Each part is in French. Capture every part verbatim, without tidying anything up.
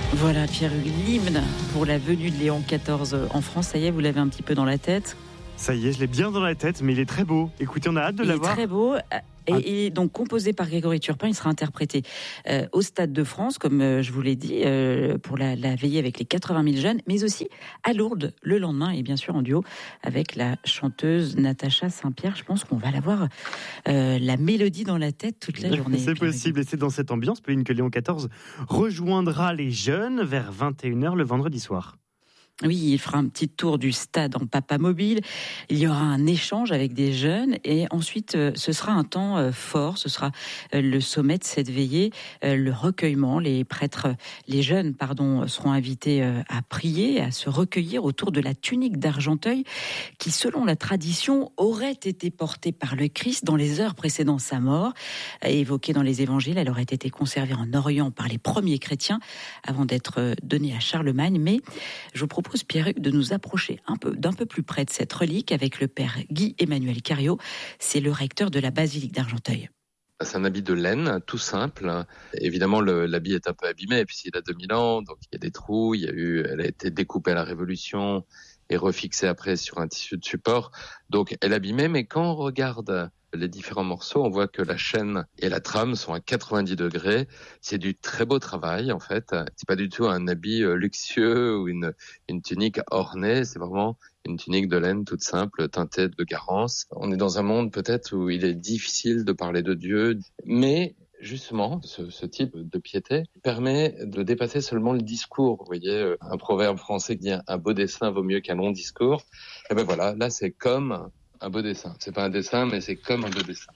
Voilà, Pierre-Hugues, l'hymne pour la venue de Léon quatorze en France. Ça y est, vous l'avez un petit peu dans la tête. Ça y est, je l'ai bien dans la tête, mais il est très beau. Écoutez, on a hâte de il l'avoir. Il est très beau. Et, ah. et donc composé par Grégory Turpin, il sera interprété euh, au Stade de France, comme euh, je vous l'ai dit, euh, pour la, la veillée avec les quatre-vingt mille jeunes, mais aussi à Lourdes le lendemain, et bien sûr en duo avec la chanteuse Natacha Saint-Pierre. Je pense qu'on va l'avoir euh, la mélodie dans la tête toute la journée. C'est possible, et c'est dans cette ambiance, Pauline, que Léon quatorze rejoindra les jeunes vers vingt et une heures le vendredi soir. Oui, il fera un petit tour du stade en papamobile. Il y aura un échange avec des jeunes et ensuite ce sera un temps fort. Ce sera le sommet de cette veillée, le recueillement. Les prêtres, les jeunes, pardon, seront invités à prier, à se recueillir autour de la tunique d'Argenteuil qui, selon la tradition, aurait été portée par le Christ dans les heures précédant sa mort. Évoquée dans les évangiles, elle aurait été conservée en Orient par les premiers chrétiens avant d'être donnée à Charlemagne. Mais je vous propose, Pierre-Hugues, de nous approcher un peu, d'un peu plus près de cette relique avec le père Guy-Emmanuel Cariot. C'est le recteur de la basilique d'Argenteuil. C'est un habit de laine, tout simple. Évidemment, le, l'habit est un peu abîmé puisqu'il a deux mille ans, donc il y a des trous. Il y a eu, elle a été découpée à la Révolution et refixée après sur un tissu de support. Donc elle est abîmée, mais quand on regarde les différents morceaux, on voit que la chaîne et la trame sont à quatre-vingt-dix degrés. C'est du très beau travail, en fait. C'est pas du tout un habit luxueux ou une, une tunique ornée. C'est vraiment une tunique de laine toute simple, teintée de garance. On est dans un monde peut-être où il est difficile de parler de Dieu, mais justement, ce, ce type de piété permet de dépasser seulement le discours. Vous voyez, un proverbe français qui dit « un beau dessin vaut mieux qu'un long discours ». Et ben voilà, là c'est comme un beau dessin. C'est pas un dessin, mais c'est comme un beau dessin.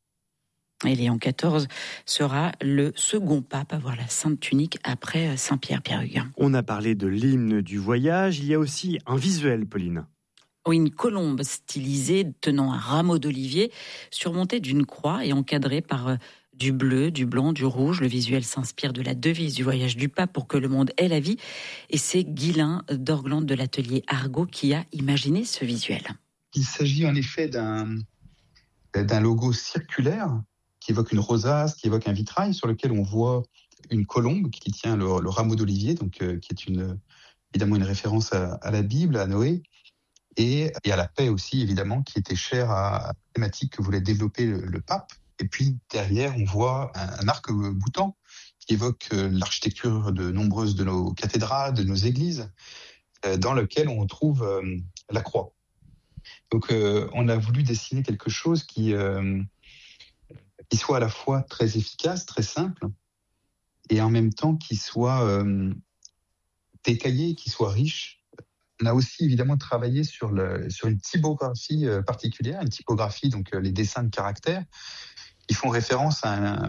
Et Léon quatorze sera le second pape à avoir la sainte tunique après Saint-Pierre, Pierre-Hugues. On a parlé de l'hymne du voyage. Il y a aussi un visuel, Pauline. Oui, une colombe stylisée tenant un rameau d'olivier surmonté d'une croix et encadrée par du bleu, du blanc, du rouge. Le visuel s'inspire de la devise du voyage du pape pour que le monde ait la vie. Et c'est Guylain d'Orglande de l'atelier Argot qui a imaginé ce visuel. Il s'agit en effet d'un, d'un logo circulaire qui évoque une rosace, qui évoque un vitrail sur lequel on voit une colombe qui tient le, le rameau d'olivier, donc euh, qui est une, évidemment une référence à, à la Bible, à Noé, et, et à la paix aussi, évidemment, qui était chère à la thématique que voulait développer le, le pape. Et puis derrière, on voit un, un arc-boutant qui évoque euh, l'architecture de nombreuses de nos cathédrales, de nos églises, euh, dans lequel on trouve euh, la croix. Donc, euh, on a voulu dessiner quelque chose qui, euh, qui soit à la fois très efficace, très simple, et en même temps qui soit euh, détaillé, qui soit riche. On a aussi évidemment travaillé sur, le, sur une typographie euh, particulière, une typographie, donc euh, les dessins de caractères, qui font référence à un,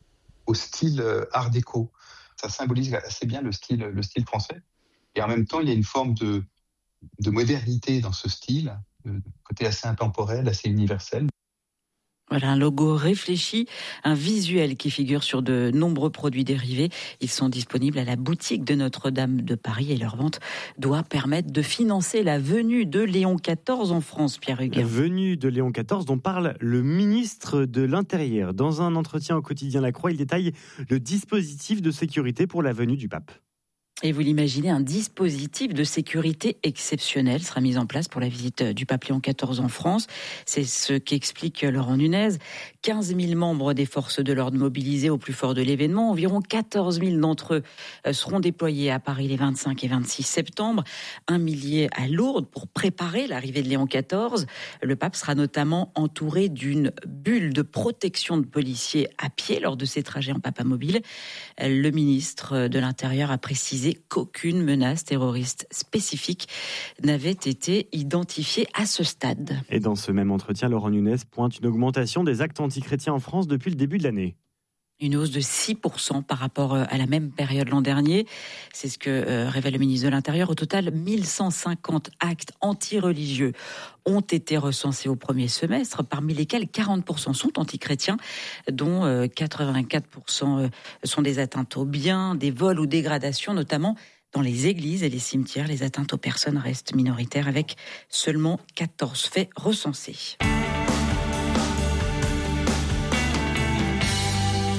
au style euh, art déco. Ça symbolise assez bien le style, le style français. Et en même temps, il y a une forme de, de modernité dans ce style, de côté assez intemporel, assez universel. Voilà, un logo réfléchi, un visuel qui figure sur de nombreux produits dérivés. Ils sont disponibles à la boutique de Notre-Dame de Paris et leur vente doit permettre de financer la venue de Léon quatorze en France, Pierre-Hugues. La venue de Léon quatorze dont parle le ministre de l'Intérieur. Dans un entretien au quotidien La Croix, il détaille le dispositif de sécurité pour la venue du pape. Et vous l'imaginez, un dispositif de sécurité exceptionnel sera mis en place pour la visite du pape Léon quatorze en France. C'est ce qu'explique Laurent Nunez. quinze mille membres des forces de l'ordre mobilisés au plus fort de l'événement. Environ quatorze mille d'entre eux seront déployés à Paris les vingt-cinq et vingt-six septembre. Un millier à Lourdes pour préparer l'arrivée de Léon quatorze. Le pape sera notamment entouré d'une bulle de protection de policiers à pied lors de ses trajets en papamobile. Le ministre de l'Intérieur a précisé qu'aucune menace terroriste spécifique n'avait été identifiée à ce stade. Et dans ce même entretien, Laurent Nunez pointe une augmentation des actes antichrétiens en France depuis le début de l'année. Une hausse de six pour cent par rapport à la même période l'an dernier. C'est ce que euh, révèle le ministre de l'Intérieur. Au total, mille cent cinquante actes anti-religieux ont été recensés au premier semestre, parmi lesquels quarante pour cent sont antichrétiens, dont euh, quatre-vingt-quatre pour cent sont des atteintes aux biens, des vols ou dégradations, notamment dans les églises et les cimetières. Les atteintes aux personnes restent minoritaires, avec seulement quatorze faits recensés. Il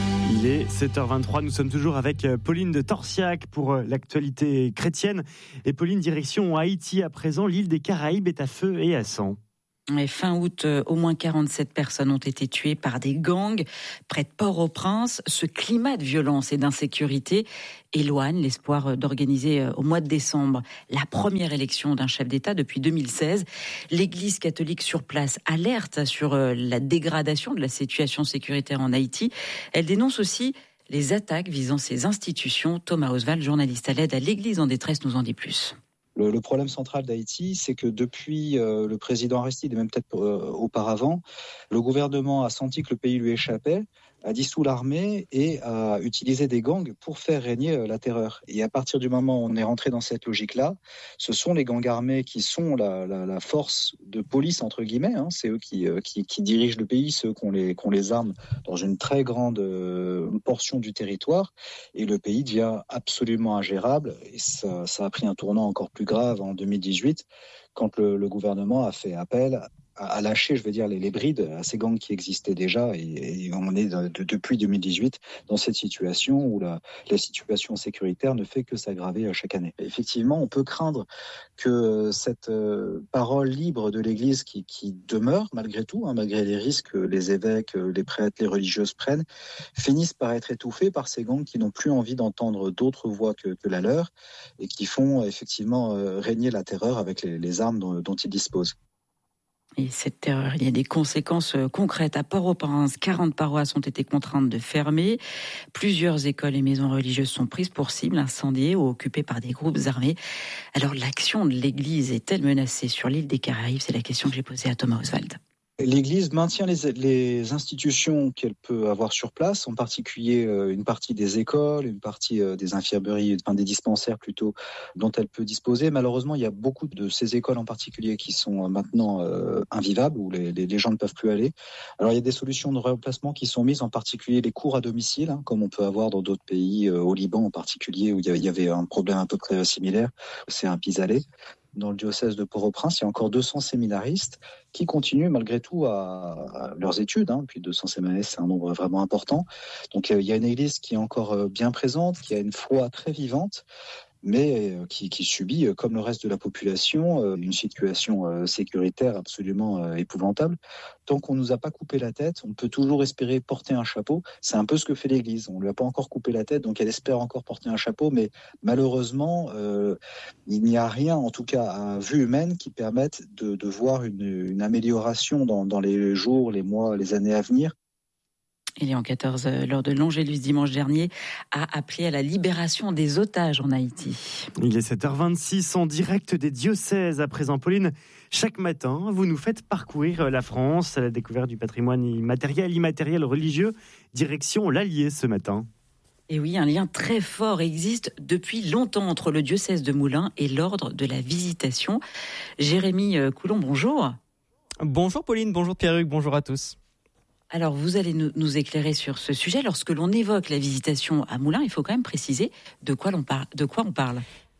Il est sept heures vingt-trois, nous sommes toujours avec Pauline de Torsiac pour l'actualité chrétienne. Et Pauline, direction Haïti à présent, l'île des Caraïbes est à feu et à sang. Et fin août, au moins quarante-sept personnes ont été tuées par des gangs près de Port-au-Prince. Ce climat de violence et d'insécurité éloigne l'espoir d'organiser au mois de décembre la première élection d'un chef d'État depuis deux mille seize. L'Église catholique sur place alerte sur la dégradation de la situation sécuritaire en Haïti. Elle dénonce aussi les attaques visant ces institutions. Thomas Oswald, journaliste à l'aide à l'Église en détresse, nous en dit plus. Le, le problème central d'Haïti, c'est que depuis euh, le président Aristide et même peut-être euh, auparavant, le gouvernement a senti que le pays lui échappait, a dissous l'armée et a utilisé des gangs pour faire régner euh, la terreur. Et à partir du moment où on est rentré dans cette logique-là, ce sont les gangs armés qui sont la, la, la force de police, entre guillemets. Hein. C'est eux qui, euh, qui, qui dirigent le pays, ceux qui ont les, qui ont les armes dans une très grande euh, portion du territoire. Et le pays devient absolument ingérable. Et ça, ça a pris un tournant encore plus grave en deux mille dix-huit, quand le, le gouvernement a fait appel à lâcher, je veux dire, les, les brides à ces gangs qui existaient déjà, et, et on est de, de, depuis deux mille dix-huit dans cette situation où la, la situation sécuritaire ne fait que s'aggraver chaque année. Effectivement, on peut craindre que cette euh, parole libre de l'Église qui, qui demeure malgré tout, hein, malgré les risques que les évêques, les prêtres, les religieuses prennent, finisse par être étouffée par ces gangs qui n'ont plus envie d'entendre d'autres voix que, que la leur et qui font effectivement euh, régner la terreur avec les, les armes dont, dont ils disposent. Et cette terreur, il y a des conséquences concrètes. À Port-au-Prince, quarante paroisses ont été contraintes de fermer. Plusieurs écoles et maisons religieuses sont prises pour cible, incendiées ou occupées par des groupes armés. Alors l'action de l'Église est-elle menacée sur l'île des Caraïbes ? C'est la question que j'ai posée à Thomas Oswald. L'Église maintient les, les institutions qu'elle peut avoir sur place, en particulier euh, une partie des écoles, une partie euh, des infirmeries, enfin des dispensaires plutôt, dont elle peut disposer. Malheureusement, il y a beaucoup de ces écoles en particulier qui sont maintenant euh, invivables, où les, les, les gens ne peuvent plus aller. Alors il y a des solutions de remplacement qui sont mises, en particulier les cours à domicile, hein, comme on peut avoir dans d'autres pays, euh, au Liban en particulier, où il y avait un problème à peu près similaire. C'est un pis-aller. Dans le diocèse de Port-au-Prince, il y a encore deux cents séminaristes qui continuent malgré tout à, à leurs études. Hein. Puis deux cents séminaristes, c'est un nombre vraiment important. Donc euh, il y a une église qui est encore euh, bien présente, qui a une foi très vivante, mais euh, qui, qui subit, euh, comme le reste de la population, euh, une situation euh, sécuritaire absolument euh, épouvantable. Tant qu'on ne nous a pas coupé la tête, on peut toujours espérer porter un chapeau. C'est un peu ce que fait l'Église. On ne lui a pas encore coupé la tête, donc elle espère encore porter un chapeau, mais malheureusement, euh, il n'y a rien, en tout cas à vue humaine, qui permette de, de voir une, une amélioration dans, dans les jours, les mois, les années à venir. Et Léon quatorze, lors de l'Angélus dimanche dernier, a appelé à la libération des otages en Haïti. Il est sept heures vingt-six en direct des diocèses. À présent, Pauline, chaque matin, vous nous faites parcourir la France à la découverte du patrimoine matériel, immatériel, religieux. Direction l'Allier ce matin. Et oui, un lien très fort existe depuis longtemps entre le diocèse de Moulins et l'ordre de la Visitation. Jérémy Coulon, bonjour. Bonjour Pauline, bonjour Pierre-Hugues, bonjour à tous. Alors, vous allez nous, nous éclairer sur ce sujet. Lorsque l'on évoque la Visitation à Moulins, il faut quand même préciser de quoi, l'on par... de quoi on parle.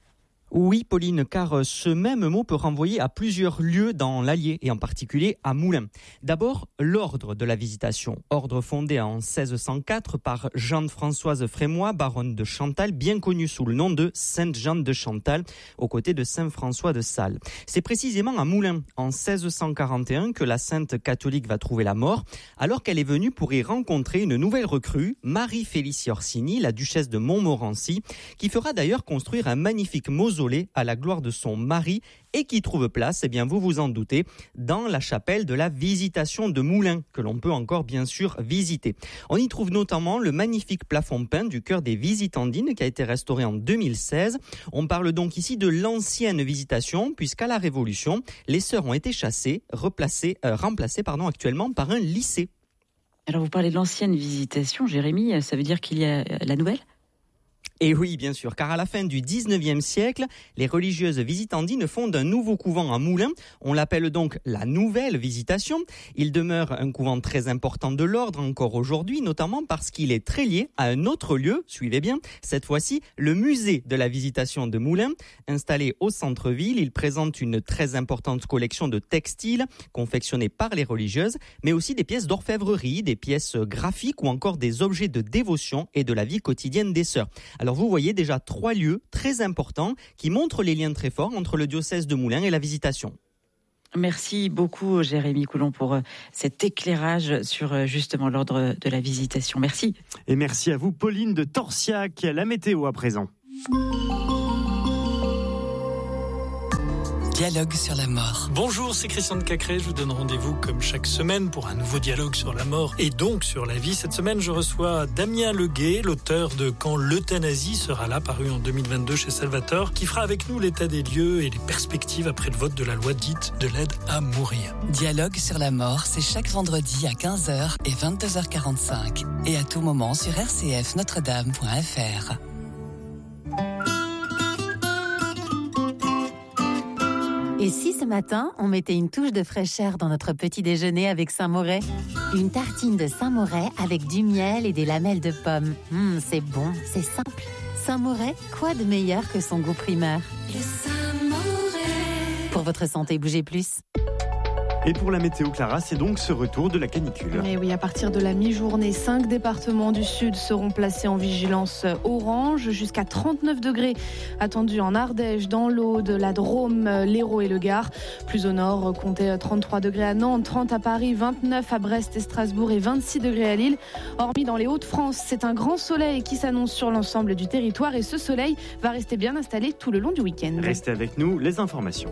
Oui, Pauline, car ce même mot peut renvoyer à plusieurs lieux dans l'Allier, et en particulier à Moulins. D'abord, l'ordre de la Visitation, ordre fondé en seize cent quatre par Jeanne-Françoise Frémois, baronne de Chantal, bien connue sous le nom de Sainte-Jeanne de Chantal, aux côtés de Saint-François de Sales. C'est précisément à Moulins, en seize cent quarante et un, que la sainte catholique va trouver la mort, alors qu'elle est venue pour y rencontrer une nouvelle recrue, Marie-Félicie Orsini, la duchesse de Montmorency, qui fera d'ailleurs construire un magnifique mausolée à la gloire de son mari et qui trouve place, eh bien vous vous en doutez, dans la chapelle de la Visitation de Moulins, que l'on peut encore bien sûr visiter. On y trouve notamment le magnifique plafond peint du chœur des Visitandines qui a été restauré en deux mille seize. On parle donc ici de l'ancienne Visitation, puisqu'à la Révolution, les sœurs ont été chassées, replacées, euh, remplacées pardon, actuellement par un lycée. Alors vous parlez de l'ancienne Visitation, Jérémy, ça veut dire qu'il y a la nouvelle ? Et oui, bien sûr, car à la fin du dix-neuvième siècle, les religieuses visitandines fondent un nouveau couvent à Moulins. On l'appelle donc la Nouvelle Visitation. Il demeure un couvent très important de l'ordre encore aujourd'hui, notamment parce qu'il est très lié à un autre lieu, suivez bien, cette fois-ci le musée de la Visitation de Moulins. Installé au centre-ville, il présente une très importante collection de textiles confectionnés par les religieuses, mais aussi des pièces d'orfèvrerie, des pièces graphiques ou encore des objets de dévotion et de la vie quotidienne des sœurs. Alors vous voyez déjà trois lieux très importants qui montrent les liens très forts entre le diocèse de Moulins et la Visitation. Merci beaucoup Jérémy Coulon pour cet éclairage sur justement l'ordre de la Visitation. Merci. Et merci à vous Pauline de Torsiac. La météo à présent. Dialogue sur la mort. Bonjour, c'est Christian de Cacré. Je vous donne rendez-vous comme chaque semaine pour un nouveau dialogue sur la mort et donc sur la vie. Cette semaine, je reçois Damien Leguet, l'auteur de Quand l'euthanasie sera là, paru en deux mille vingt-deux chez Salvator, qui fera avec nous l'état des lieux et les perspectives après le vote de la loi dite de l'aide à mourir. Dialogue sur la mort, c'est chaque vendredi à quinze heures et vingt-deux heures quarante-cinq et à tout moment sur r c f notre dame point f r. Et si ce matin, on mettait une touche de fraîcheur dans notre petit déjeuner avec Saint-Moret ? Une tartine de Saint-Moret avec du miel et des lamelles de pommes. Mmh, c'est bon, c'est simple. Saint-Moret, quoi de meilleur que son goût primaire ? Le Saint-Moret. Pour votre santé, bougez plus. Et pour la météo, Clara, c'est donc ce retour de la canicule. Mais oui, à partir de la mi-journée, cinq départements du sud seront placés en vigilance orange, jusqu'à trente-neuf degrés attendus en Ardèche, dans l'Aude, la Drôme, l'Hérault et le Gard. Plus au nord, comptez trente-trois degrés à Nantes, trente à Paris, vingt-neuf à Brest et Strasbourg et vingt-six degrés à Lille. Hormis dans les Hauts-de-France, c'est un grand soleil qui s'annonce sur l'ensemble du territoire et ce soleil va rester bien installé tout le long du week-end. Restez avec nous, les informations.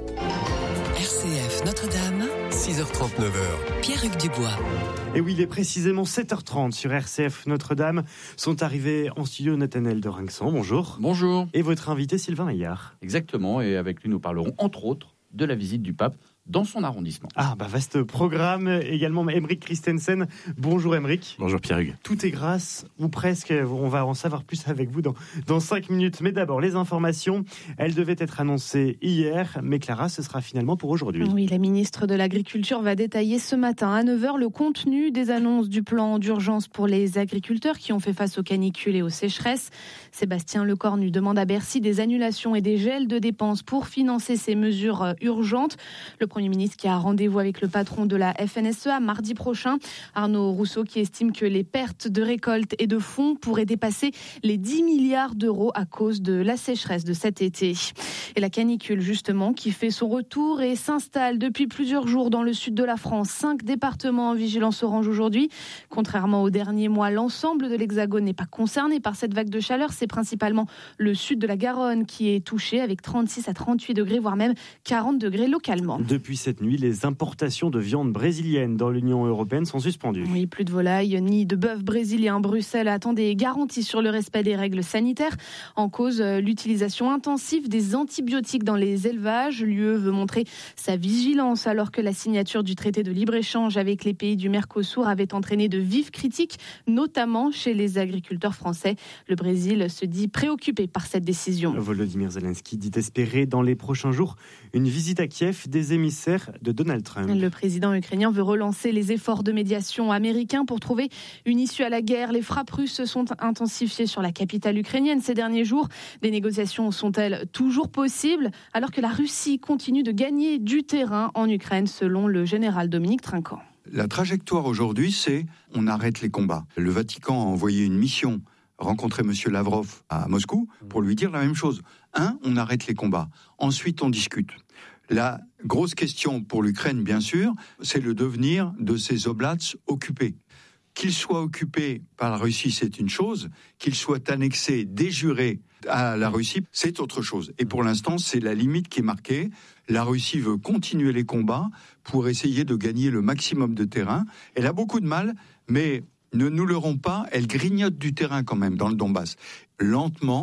R C F Notre-Dame, six heures trente-neuf. Pierre-Hugues Dubois. Et oui, il est précisément sept heures trente sur R C F Notre-Dame. Sont arrivés en studio Nathanaël de Rinxan. Bonjour. Bonjour. Et votre invité Sylvain Maillard. Exactement, et avec lui nous parlerons entre autres de la visite du pape dans son arrondissement. Ah, bah vaste programme. Également, Aymeric Christensen. Bonjour Aymeric. Bonjour Pierre-Hugues. Tout est grâce, ou presque. On va en savoir plus avec vous dans, dans cinq minutes. Mais d'abord, les informations. Elles devaient être annoncées hier, mais Clara, ce sera finalement pour aujourd'hui. Oui, la ministre de l'Agriculture va détailler ce matin à neuf heures le contenu des annonces du plan d'urgence pour les agriculteurs qui ont fait face aux canicules et aux sécheresses. Sébastien Lecornu demande à Bercy des annulations et des gels de dépenses pour financer ces mesures urgentes. Le Premier ministre qui a rendez-vous avec le patron de la F N S E A mardi prochain, Arnaud Rousseau, qui estime que les pertes de récolte et de fonds pourraient dépasser les dix milliards d'euros à cause de la sécheresse de cet été. Et la canicule, justement, qui fait son retour et s'installe depuis plusieurs jours dans le sud de la France. Cinq départements en vigilance orange aujourd'hui. Contrairement aux derniers mois, l'ensemble de l'Hexagone n'est pas concerné par cette vague de chaleur. C'est principalement le sud de la Garonne qui est touché avec trente-six à trente-huit degrés, voire même quarante degrés localement. Depuis cette nuit, les importations de viande brésilienne dans l'Union européenne sont suspendues. Oui, plus de volailles ni de bœuf brésilien. Bruxelles attend des garanties sur le respect des règles sanitaires. En cause, l'utilisation intensive des antibiotiques dans les élevages. L'U E veut montrer sa vigilance alors que la signature du traité de libre-échange avec les pays du Mercosur avait entraîné de vives critiques, notamment chez les agriculteurs français. Le Brésil se dit préoccupé par cette décision. Volodymyr Zelensky dit espérer dans les prochains jours une visite à Kiev des émissaires de Donald Trump. Le président ukrainien veut relancer les efforts de médiation américains pour trouver une issue à la guerre. Les frappes russes se sont intensifiées sur la capitale ukrainienne ces derniers jours. Des négociations sont-elles toujours possibles alors que la Russie continue de gagner du terrain en Ukraine, selon le général Dominique Trinquant. La trajectoire aujourd'hui, c'est on arrête les combats. Le Vatican a envoyé une mission rencontrer M. Lavrov à Moscou pour lui dire la même chose. Un, on arrête les combats. Ensuite, on discute. La grosse question pour l'Ukraine, bien sûr, c'est le devenir de ces oblats occupés. Qu'ils soient occupés par la Russie, c'est une chose. Qu'ils soient annexés, déjurés à la Russie, c'est autre chose. Et pour l'instant, c'est la limite qui est marquée. La Russie veut continuer les combats pour essayer de gagner le maximum de terrain. Elle a beaucoup de mal, mais ne nous leurrons pas, elle grignote du terrain quand même dans le Donbass. Lentement,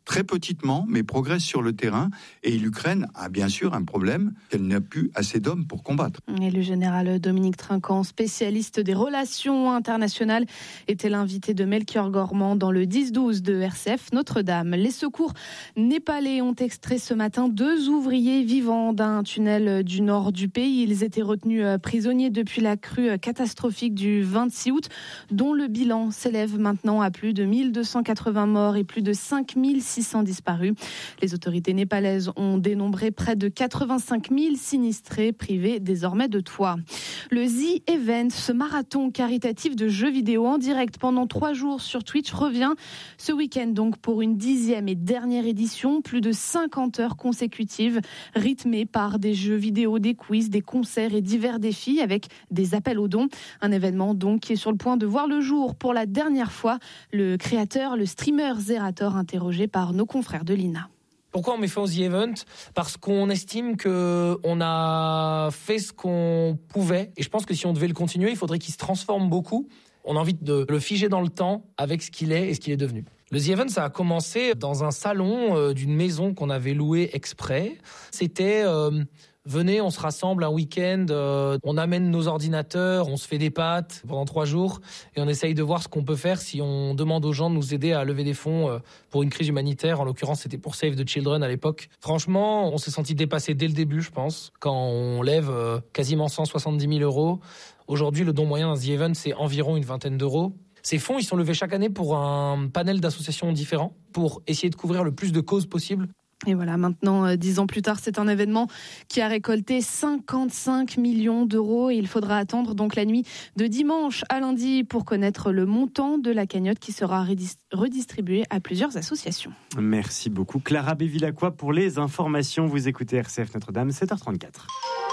très petitement, mais progresse sur le terrain. Et l'Ukraine a bien sûr un problème qu'elle n'a plus assez d'hommes pour combattre. Et le général Dominique Trinquant, spécialiste des relations internationales, était l'invité de Melchior Gormand dans le dix douze de R C F Notre-Dame. Les secours népalais ont extrait ce matin deux ouvriers vivants d'un tunnel du nord du pays. Ils étaient retenus prisonniers depuis la crue catastrophique du vingt-six août, dont le bilan s'élève maintenant à plus de mille deux cent quatre-vingts morts et plus de cinq mille six cents disparus. Les autorités népalaises ont dénombré près de quatre-vingt-cinq mille sinistrés privés désormais de toit. Le The Event, ce marathon caritatif de jeux vidéo en direct pendant trois jours sur Twitch, revient ce week-end donc pour une dixième et dernière édition. Plus de cinquante heures consécutives rythmées par des jeux vidéo, des quiz, des concerts et divers défis avec des appels aux dons. Un événement donc qui est sur le point de voir le jour pour la dernière fois. Le créateur, le streamer Zerator, interrogé par nos confrères de l'I N A. Pourquoi on met fin au The Event ? Parce qu'on estime qu'on a fait ce qu'on pouvait. Et je pense que si on devait le continuer, il faudrait qu'il se transforme beaucoup. On a envie de le figer dans le temps avec ce qu'il est et ce qu'il est devenu. Le The Event, ça a commencé dans un salon euh, d'une maison qu'on avait louée exprès. C'était... Euh, Venez, on se rassemble un week-end, euh, on amène nos ordinateurs, on se fait des pâtes pendant trois jours et on essaye de voir ce qu'on peut faire si on demande aux gens de nous aider à lever des fonds euh, pour une crise humanitaire. En l'occurrence, c'était pour Save the Children à l'époque. Franchement, on s'est senti dépassé dès le début, je pense, quand on lève euh, quasiment cent soixante-dix mille euros. Aujourd'hui, le don moyen d'un The Event, c'est environ une vingtaine d'euros. Ces fonds, ils sont levés chaque année pour un panel d'associations différents pour essayer de couvrir le plus de causes possible. Et voilà, maintenant, euh, dix ans plus tard, c'est un événement qui a récolté cinquante-cinq millions d'euros. Et il faudra attendre donc la nuit de dimanche à lundi pour connaître le montant de la cagnotte qui sera redistribuée à plusieurs associations. Merci beaucoup Clara Bévilacqua pour les informations. Vous écoutez R C F Notre-Dame, sept heures trente-quatre.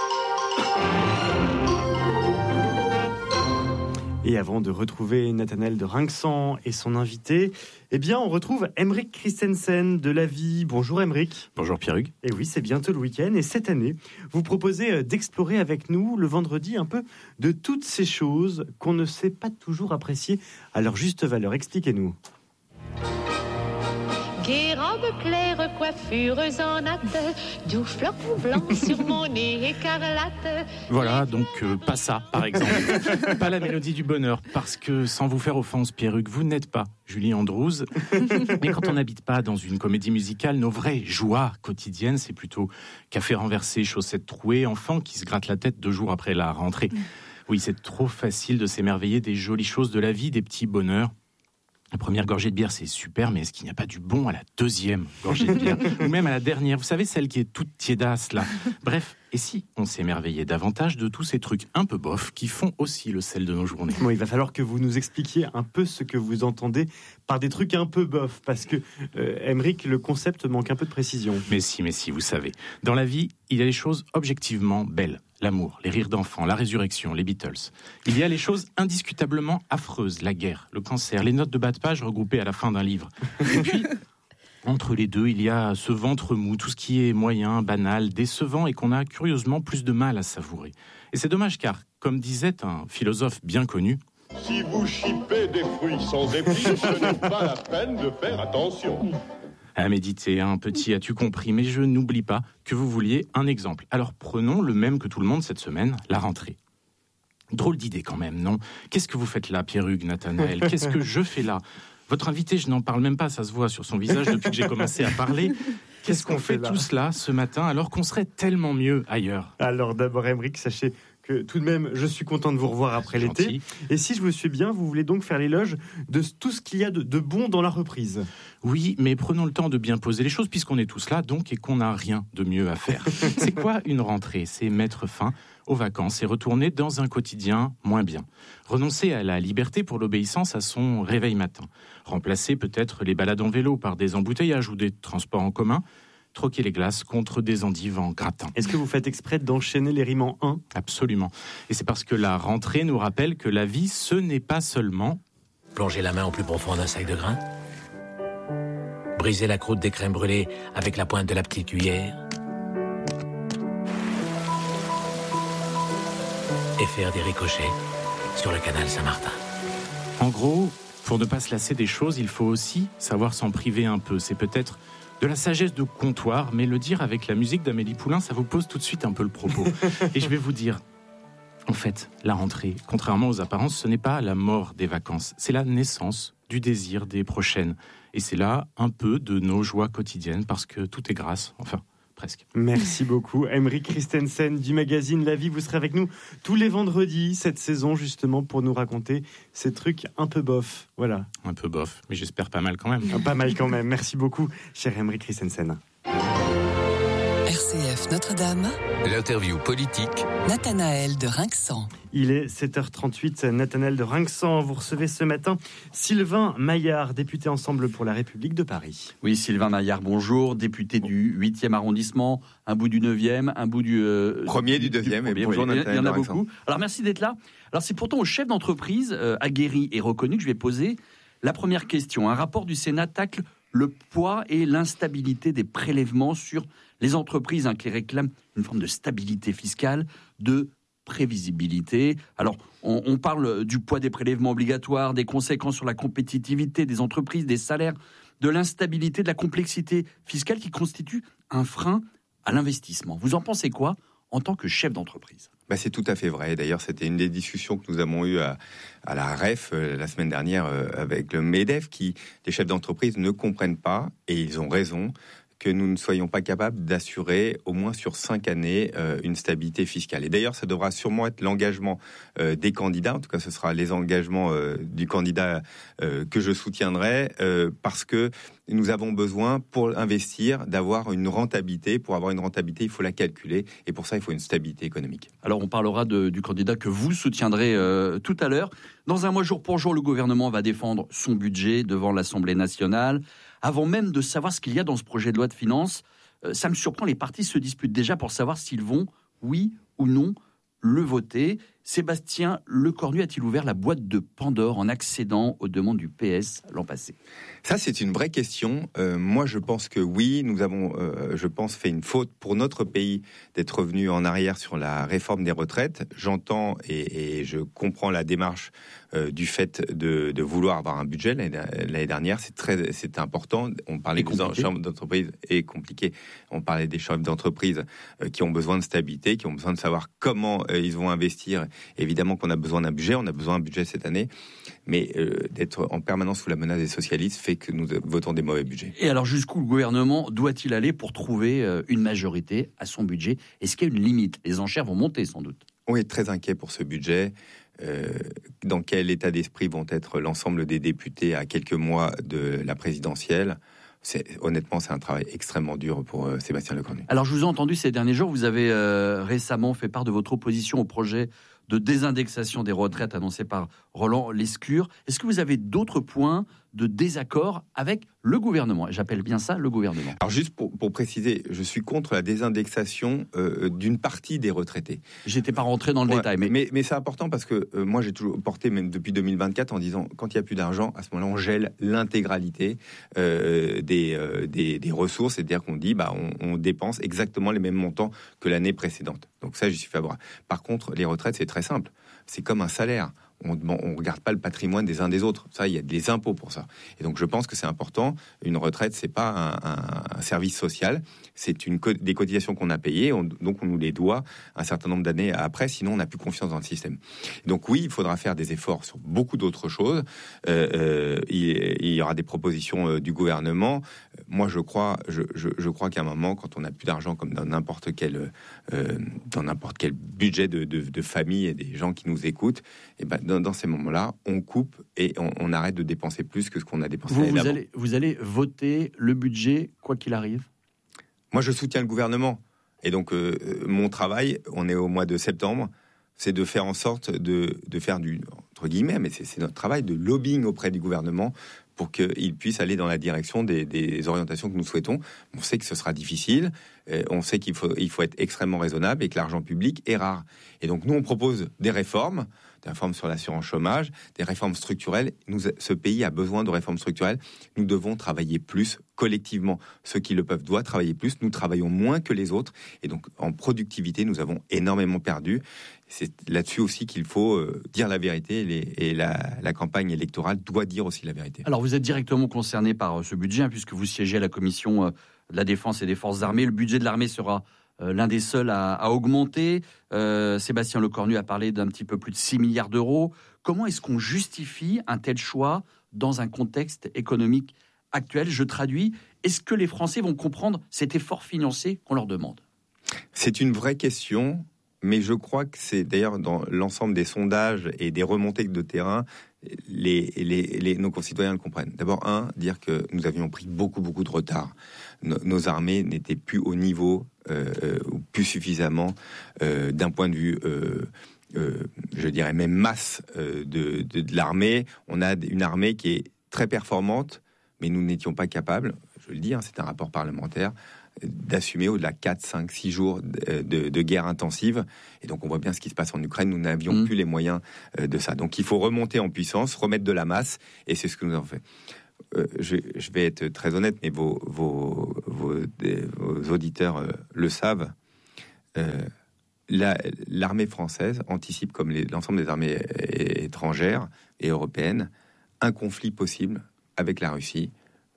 Et avant de retrouver Nathanaël de Rinxan et son invité, eh bien, on retrouve Aymeric Christensen de La Vie. Bonjour Aymeric. Bonjour Pierre-Hugues. Et oui, c'est bientôt le week-end. Et cette année, vous proposez d'explorer avec nous le vendredi un peu de toutes ces choses qu'on ne sait pas toujours apprécier à leur juste valeur. Expliquez-nous. Guérande claire, coiffures en natte, doux flocons blancs sur mon nez écarlate. Voilà, donc euh, pas ça, par exemple. Pas la mélodie du bonheur, parce que sans vous faire offense, Pierre-Hugues, vous n'êtes pas Julie Andrews. Mais quand on n'habite pas dans une comédie musicale, nos vraies joies quotidiennes, c'est plutôt café renversé, chaussettes trouées, enfants qui se grattent la tête deux jours après la rentrée. Oui, c'est trop facile de s'émerveiller des jolies choses de la vie, des petits bonheurs. La première gorgée de bière, c'est super, mais est-ce qu'il n'y a pas du bon à la deuxième gorgée de bière ? Ou même à la dernière, vous savez, celle qui est toute tiédasse, là. Bref, et si on s'émerveillait davantage de tous ces trucs un peu bof qui font aussi le sel de nos journées ? Bon, il va falloir que vous nous expliquiez un peu ce que vous entendez par des trucs un peu bof, parce que, euh, Aymeric, le concept manque un peu de précision. Mais si, mais si, vous savez. Dans la vie, il y a les choses objectivement belles. L'amour, les rires d'enfants, la résurrection, les Beatles. Il y a les choses indiscutablement affreuses, la guerre, le cancer, les notes de bas de page regroupées à la fin d'un livre. Et puis, entre les deux, il y a ce ventre mou, tout ce qui est moyen, banal, décevant et qu'on a curieusement plus de mal à savourer. Et c'est dommage car, comme disait un philosophe bien connu, si vous chipez des fruits sans épices, ce n'est pas la peine de faire attention. À méditer, un petit as-tu compris, mais je n'oublie pas que vous vouliez un exemple. Alors prenons le même que tout le monde cette semaine, la rentrée. Drôle d'idée quand même, non ? Qu'est-ce que vous faites là, Pierre-Hugues, Nathanaël ? Qu'est-ce que je fais là ? Votre invité, je n'en parle même pas, ça se voit sur son visage depuis que j'ai commencé à parler. Qu'est-ce qu'on fait tout cela ce matin alors qu'on serait tellement mieux ailleurs ? Alors d'abord, Aymeric, sachez que tout de même, je suis content de vous revoir après l'été. Et si je vous suis bien, vous voulez donc faire l'éloge de tout ce qu'il y a de, de bon dans la reprise. Oui, mais prenons le temps de bien poser les choses, puisqu'on est tous là, donc, et qu'on n'a rien de mieux à faire. C'est quoi une rentrée ? C'est mettre fin aux vacances et retourner dans un quotidien moins bien. Renoncer à la liberté pour l'obéissance à son réveil matin. Remplacer peut-être les balades en vélo par des embouteillages ou des transports en commun. Troquer les glaces contre des endives en gratin. Est-ce que vous faites exprès d'enchaîner les rimes en un ? Absolument. Et c'est parce que la rentrée nous rappelle que la vie, ce n'est pas seulement... Plonger la main au plus profond d'un sac de grains. Briser la croûte des crèmes brûlées avec la pointe de la petite cuillère. Et faire des ricochets sur le canal Saint-Martin. En gros, Pour ne pas se lasser des choses, il faut aussi savoir s'en priver un peu. C'est peut-être de la sagesse de comptoir, mais le dire avec la musique d'Amélie Poulain, ça vous pose tout de suite un peu le propos. Et je vais vous dire, en fait, la rentrée, contrairement aux apparences, ce n'est pas la mort des vacances, c'est la naissance du désir des prochaines. Et c'est là un peu de nos joies quotidiennes, parce que tout est grâce, enfin, presque. Merci beaucoup, Aymeric Christensen du magazine La Vie. Vous serez avec nous tous les vendredis cette saison, justement, pour nous raconter ces trucs un peu bof. Voilà. Un peu bof, mais j'espère pas mal quand même. Pas mal quand même. Merci beaucoup, cher Aymeric Christensen. R C F Notre-Dame. L'interview politique. Nathanaël de Rinxan. Il est sept heures trente-huit, Nathanaël de Rinxan. Vous recevez ce matin Sylvain Maillard, député Ensemble pour la République de Paris. Oui, Sylvain Maillard, bonjour. Député du huitième arrondissement, un bout du neuvième, un bout du... Euh, premier du neuvième. Du premier, bonjour, oui, Nathanaël. Il y en a beaucoup. Alors merci d'être là. Alors c'est pourtant au chef d'entreprise euh, aguerri et reconnu que je vais poser la première question. Un rapport du Sénat tacle le poids et l'instabilité des prélèvements sur les entreprises hein, qui réclament une forme de stabilité fiscale, de prévisibilité. Alors, on, on parle du poids des prélèvements obligatoires, des conséquences sur la compétitivité des entreprises, des salaires, de l'instabilité, de la complexité fiscale qui constitue un frein à l'investissement. Vous en pensez quoi en tant que chef d'entreprise ? Bah, c'est tout à fait vrai. D'ailleurs, c'était une des discussions que nous avons eues à, à la R E F euh, la semaine dernière euh, avec le MEDEF, qui, les chefs d'entreprise ne comprennent pas, et ils ont raison, que nous ne soyons pas capables d'assurer au moins sur cinq années euh, une stabilité fiscale. Et d'ailleurs, ça devra sûrement être l'engagement euh, des candidats, en tout cas ce sera les engagements euh, du candidat euh, que je soutiendrai, euh, parce que nous avons besoin, pour investir, d'avoir une rentabilité. Pour avoir une rentabilité, il faut la calculer, et pour ça, il faut une stabilité économique. Alors, on parlera de, du candidat que vous soutiendrez euh, tout à l'heure. Dans un mois jour pour jour, le gouvernement va défendre son budget devant l'Assemblée nationale. Avant même de savoir ce qu'il y a dans ce projet de loi de finances, euh, ça me surprend, les partis se disputent déjà pour savoir s'ils vont, oui ou non, le voter. Sébastien Lecornu a-t-il ouvert la boîte de Pandore en accédant aux demandes du P S l'an passé ? Ça, c'est une vraie question. Euh, moi, je pense que oui, nous avons, euh, je pense, fait une faute pour notre pays d'être revenu en arrière sur la réforme des retraites. J'entends et, et je comprends la démarche euh, du fait de, de vouloir avoir un budget l'année, l'année dernière. C'est très, c'est important. On parlait des chambres d'entreprise et compliqué. On parlait des chambres d'entreprise euh, qui ont besoin de stabilité, qui ont besoin de savoir comment euh, ils vont investir. Évidemment qu'on a besoin d'un budget, on a besoin d'un budget cette année, mais euh, d'être en permanence sous la menace des socialistes fait que nous votons des mauvais budgets. Et alors jusqu'où le gouvernement doit-il aller pour trouver euh, une majorité à son budget ? Est-ce qu'il y a une limite ? Les enchères vont monter sans doute. On est très inquiet pour ce budget. Euh, dans quel état d'esprit vont être l'ensemble des députés à quelques mois de la présidentielle ? C'est, honnêtement, c'est un travail extrêmement dur pour euh, Sébastien Lecornu. Alors, je vous ai entendu ces derniers jours, vous avez euh, récemment fait part de votre opposition au projet de désindexation des retraites annoncé par Roland Lescure. Est-ce que vous avez d'autres points de désaccord avec le gouvernement ? Et j'appelle bien ça le gouvernement. Alors juste pour, pour préciser, je suis contre la désindexation euh, d'une partie des retraités. J'étais pas rentré dans le ouais, détail. Mais, mais, mais c'est important parce que euh, moi j'ai toujours porté, même depuis deux mille vingt-quatre, en disant quand il n'y a plus d'argent, à ce moment-là on gèle l'intégralité euh, des, euh, des, des ressources. C'est-à-dire qu'on dit bah, on, on dépense exactement les mêmes montants que l'année précédente. Donc ça, j'y suis favorable. Par contre, les retraites, c'est très simple. C'est comme un salaire. On ne regarde pas le patrimoine des uns des autres. Ça, il y a des impôts pour ça. Et donc, je pense que c'est important. Une retraite, c'est pas un, un, un service social. C'est une, des cotisations qu'on a payées. On, donc, on nous les doit un certain nombre d'années après. Sinon, on n'a plus confiance dans le système. Donc, oui, il faudra faire des efforts sur beaucoup d'autres choses. Euh, euh, il, il y aura des propositions euh, du gouvernement. Moi, je crois, je, je, je crois qu'à un moment, quand on n'a plus d'argent, comme dans n'importe quel, euh, dans n'importe quel budget de, de, de famille et des gens qui nous écoutent, et ben, Dans, dans ces moments-là, on coupe et on, on arrête de dépenser plus que ce qu'on a dépensé. Vous, vous, allez, vous allez voter le budget, quoi qu'il arrive ? Moi, je soutiens le gouvernement. Et donc, euh, mon travail, on est au mois de septembre, c'est de faire en sorte de, de faire du, entre guillemets, mais c'est, c'est notre travail, de lobbying auprès du gouvernement pour qu'il puisse aller dans la direction des, des orientations que nous souhaitons. On sait que ce sera difficile, euh, on sait qu'il faut, il faut être extrêmement raisonnable et que l'argent public est rare. Et donc, nous, on propose des réformes. des réformes sur l'assurance chômage, des réformes structurelles. Nous, ce pays a besoin de réformes structurelles. Nous devons travailler plus collectivement. Ceux qui le peuvent doivent travailler plus. Nous travaillons moins que les autres. Et donc, en productivité, nous avons énormément perdu. C'est là-dessus aussi qu'il faut euh, dire la vérité. Et, les, et la, la campagne électorale doit dire aussi la vérité. Alors, vous êtes directement concerné par ce budget, hein, puisque vous siégez à la commission euh, de la Défense et des Forces armées. Le budget de l'armée sera euh, l'un des seuls à, à augmenter. Euh, Sébastien Lecornu a parlé d'un petit peu plus de six milliards d'euros. Comment est-ce qu'on justifie un tel choix dans un contexte économique actuel? Je traduis. Est-ce que les Français vont comprendre cet effort financier qu'on leur demande? C'est une vraie question. Mais je crois que c'est d'ailleurs dans l'ensemble des sondages et des remontées de terrain, les, les, les, nos concitoyens le comprennent. D'abord, un, dire que nous avions pris beaucoup, beaucoup de retard. Nos, nos armées n'étaient plus au niveau, euh, ou plus suffisamment, euh, d'un point de vue, euh, euh, je dirais même masse euh, de, de, de l'armée. On a une armée qui est très performante, mais nous n'étions pas capables, je le dis, hein, c'est un rapport parlementaire, d'assumer au-delà de quatre, cinq, six jours de, de, de guerre intensive. Et donc, on voit bien ce qui se passe en Ukraine. Nous n'avions mmh. plus les moyens de ça. Donc, il faut remonter en puissance, remettre de la masse, et c'est ce que nous avons fait. Euh, je, je vais être très honnête, mais vos, vos, vos, vos auditeurs euh, le savent. Euh, la, l'armée française anticipe, comme les, l'ensemble des armées étrangères et européennes, un conflit possible avec la Russie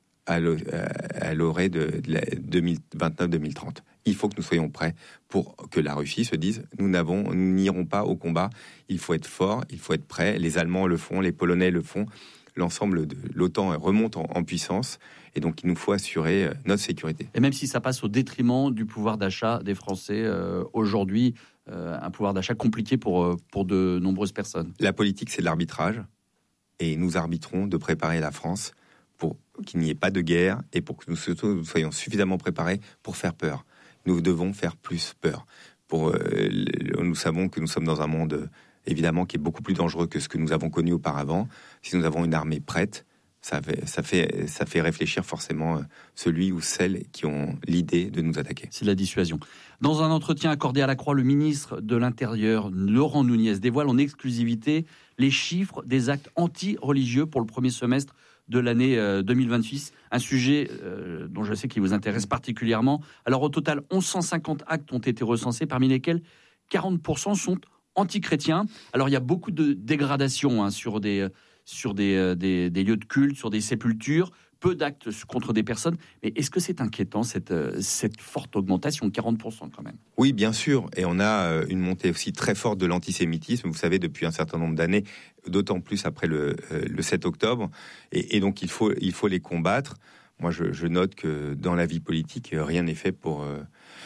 à l'orée de deux mille vingt-neuf deux mille trente. Il faut que nous soyons prêts pour que la Russie se dise nous n'avons, nous n'irons pas au combat. Il faut être fort, il faut être prêt. Les Allemands le font, les Polonais le font. L'ensemble de l'OTAN remonte en, en puissance et donc il nous faut assurer notre sécurité. Et même si ça passe au détriment du pouvoir d'achat des Français euh, aujourd'hui, euh, un pouvoir d'achat compliqué pour, pour de nombreuses personnes. La politique, c'est de l'arbitrage et nous arbitrons de préparer la France pour qu'il n'y ait pas de guerre et pour que nous, surtout, nous soyons suffisamment préparés pour faire peur. Nous devons faire plus peur. Pour, euh, nous savons que nous sommes dans un monde, euh, évidemment, qui est beaucoup plus dangereux que ce que nous avons connu auparavant. Si nous avons une armée prête, ça fait, ça fait, ça fait réfléchir forcément euh, celui ou celles qui ont l'idée de nous attaquer. C'est de la dissuasion. Dans un entretien accordé à la Croix, le ministre de l'Intérieur, Laurent Nunez, dévoile en exclusivité les chiffres des actes anti-religieux pour le premier semestre de l'année deux mille vingt-six, un sujet euh, dont je sais qu'il vous intéresse particulièrement. Alors au total, mille une cent cinquante actes ont été recensés, parmi lesquels quarante pour cent sont anti-chrétiens. Alors il y a beaucoup de dégradation hein, sur, des, sur des, des, des lieux de culte, sur des sépultures, peu d'actes contre des personnes. Mais est-ce que c'est inquiétant, cette, cette forte augmentation, quarante pour cent quand même? Oui, bien sûr. Et on a une montée aussi très forte de l'antisémitisme, vous savez, depuis un certain nombre d'années, d'autant plus après le, le sept octobre. Et, et donc, il faut, il faut les combattre. Moi, je, je note que dans la vie politique, rien n'est fait pour... Euh,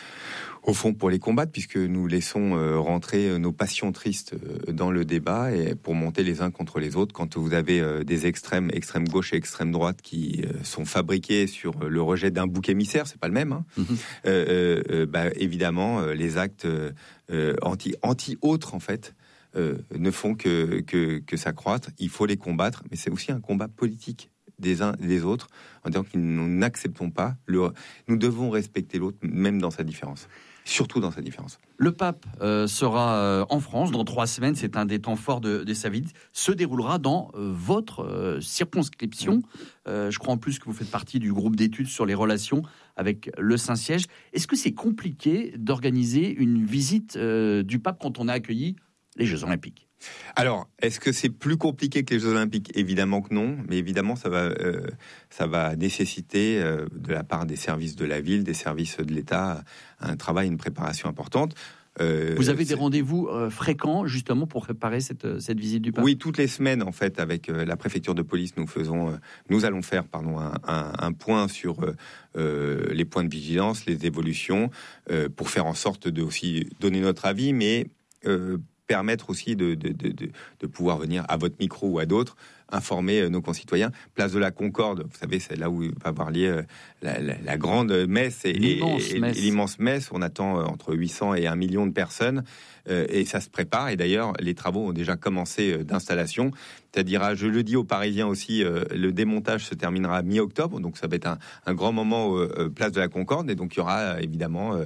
au fond, pour les combattre, puisque nous laissons euh, rentrer nos passions tristes euh, dans le débat et pour monter les uns contre les autres. Quand vous avez euh, des extrêmes, extrême gauche et extrême droite qui euh, sont fabriqués sur le rejet d'un bouc émissaire, c'est pas le même. Hein. Mmh. Euh, euh, bah, évidemment, euh, les actes euh, anti anti autres en fait euh, ne font que, que que s'accroître. Il faut les combattre, mais c'est aussi un combat politique des uns et des autres, en disant que nous n'acceptons pas le. Nous devons respecter l'autre, même dans sa différence. Surtout dans sa différence. Le pape euh, sera euh, en France dans trois semaines. C'est un des temps forts de, de sa vie. Se déroulera dans euh, votre euh, circonscription. Euh, je crois en plus que vous faites partie du groupe d'études sur les relations avec le Saint-Siège. Est-ce que c'est compliqué d'organiser une visite euh, du pape quand on a accueilli les Jeux Olympiques? Alors, est-ce que c'est plus compliqué que les Jeux Olympiques? Évidemment que non, mais évidemment, ça va, euh, ça va nécessiter, euh, de la part des services de la ville, des services de l'État, un travail, une préparation importante. Euh, Vous avez des rendez-vous euh, fréquents, justement, pour préparer cette, cette visite du pape? Oui, toutes les semaines, en fait, avec euh, la préfecture de police, nous faisons, euh, nous allons faire, pardon, un, un, un point sur euh, euh, les points de vigilance, les évolutions, euh, pour faire en sorte de aussi donner notre avis, mais euh, permettre aussi de, de, de, de, de pouvoir venir à votre micro ou à d'autres informer nos concitoyens. Place de la Concorde, vous savez, c'est là où va avoir lieu la, la, la grande messe et, l'immense, et, messe. et l'immense messe. On attend entre huit cents et un million de personnes euh, et ça se prépare. Et d'ailleurs, les travaux ont déjà commencé d'installation. C'est-à-dire, je le dis aux Parisiens aussi, euh, le démontage se terminera mi-octobre, donc ça va être un, un grand moment euh, place de la Concorde. Et donc, il y aura évidemment... Euh,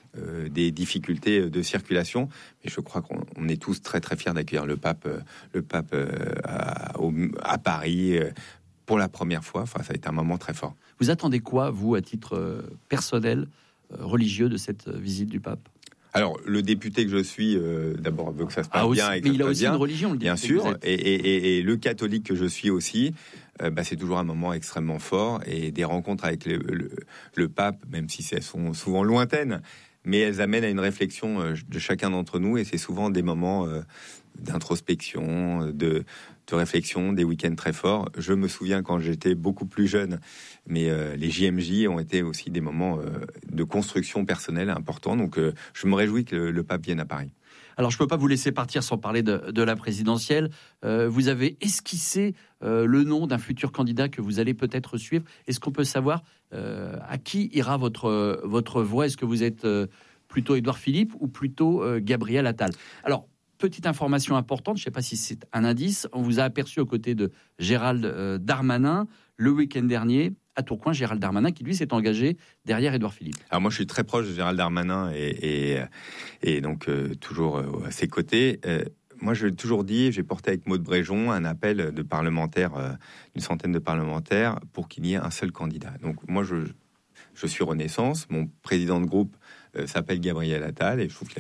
euh, des difficultés de circulation. Mais je crois qu'on on est tous très très fiers d'accueillir le pape, euh, le pape euh, à, au, à Paris euh, pour la première fois. Enfin, ça a été un moment très fort. Vous attendez quoi, vous, à titre euh, personnel, euh, religieux, de cette euh, visite du pape ? Alors, le député que je suis, euh, d'abord, veut que ça se passe ah, bien. Aussi, et que mais ça il a se passe aussi bien, une religion, le bien sûr. Et, et, et, et le catholique que je suis aussi, euh, bah, c'est toujours un moment extrêmement fort. Et des rencontres avec le, le, le pape, même si elles sont souvent lointaines, mais elles amènent à une réflexion euh, de chacun d'entre nous. Et c'est souvent des moments euh, d'introspection, de, de réflexion, des week-ends très forts. Je me souviens quand j'étais beaucoup plus jeune, mais euh, les J M J ont été aussi des moments euh, de construction personnelle importants. Donc euh, je me réjouis que le, le pape vienne à Paris. Alors je ne peux pas vous laisser partir sans parler de, de la présidentielle. Euh, vous avez esquissé euh, le nom d'un futur candidat que vous allez peut-être suivre. Est-ce qu'on peut savoir euh, à qui ira votre, votre voix ? Est-ce que vous êtes euh, plutôt Édouard Philippe ou plutôt euh, Gabriel Attal ? Alors, petite information importante, je ne sais pas si c'est un indice, on vous a aperçu aux côtés de Gérald euh, Darmanin le week-end dernier à Tourcoing. Gérald Darmanin qui lui s'est engagé derrière Édouard Philippe. Alors moi je suis très proche de Gérald Darmanin et, et, et donc euh, toujours euh, à ses côtés. Euh, moi je l'ai toujours dit, j'ai porté avec Maud Bréjon un appel de parlementaires, euh, une centaine de parlementaires pour qu'il y ait un seul candidat. Donc moi je, je suis Renaissance, mon président de groupe euh, s'appelle Gabriel Attal et je trouve qu'il a